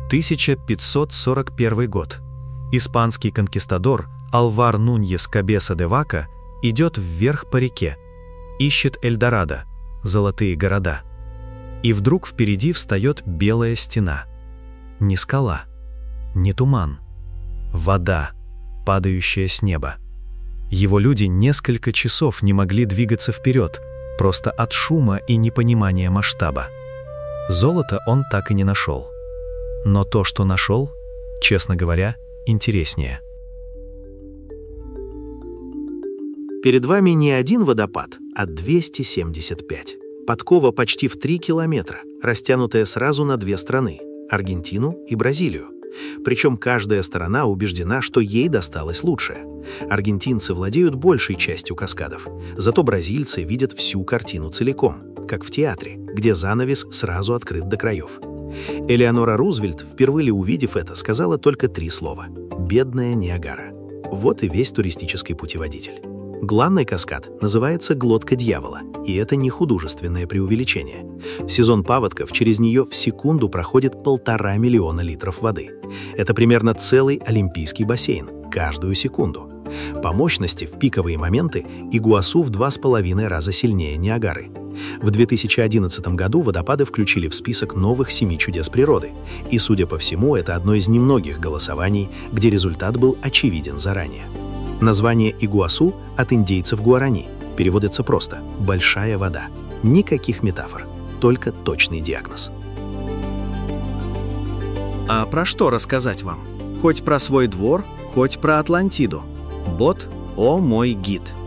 1541 год. Испанский конкистадор Алвар Нуньес Кабеса де Вака идет вверх по реке, ищет Эльдорадо, золотые города. И вдруг впереди встает белая стена. Не скала, не туман, вода, падающая с неба. Его люди несколько часов не могли двигаться вперед, просто от шума и непонимания масштаба. Золото он так и не нашел. Но то, что нашел, честно говоря, интереснее. Перед вами не один водопад, а 275. Подкова почти в 3 километра, растянутая сразу на 2 страны – Аргентину и Бразилию. Причем каждая сторона убеждена, что ей досталось лучшее. Аргентинцы владеют большей частью каскадов, зато бразильцы видят всю картину целиком, как в театре, где занавес сразу открыт до краев. Элеонора Рузвельт, впервые увидев это, сказала только 3 слова – «Бедная Ниагара». Вот и весь туристический путеводитель. Главный каскад называется «Глотка дьявола», и это не художественное преувеличение. В сезон паводков через нее в секунду проходит 1,5 миллиона литров воды. Это примерно целый олимпийский бассейн, каждую секунду. По мощности в пиковые моменты Игуасу в 2,5 раза сильнее Ниагары. В 2011 году водопады включили в список новых 7 чудес природы, и, судя по всему, это одно из немногих голосований, где результат был очевиден заранее. Название Игуасу от индейцев гуарани переводится просто «большая вода». Никаких метафор, только точный диагноз. А про что рассказать вам? Хоть про свой двор, хоть про Атлантиду. Бот «О мой гид».